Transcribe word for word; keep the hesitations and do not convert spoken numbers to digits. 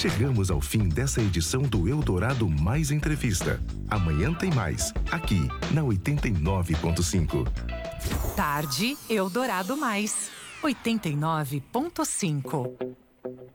Chegamos ao fim dessa edição do Eldorado Mais Entrevista. Amanhã tem mais, aqui na oitenta e nove ponto cinco. Tarde Eldorado Mais, oitenta e nove ponto cinco.